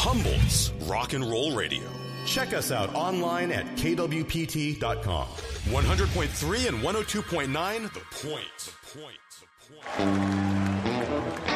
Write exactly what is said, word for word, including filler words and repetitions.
Humboldt's Rock and Roll Radio. Check us out online at k w p t dot com. one hundred point three and one oh two point nine, The Point. The Point. The Point.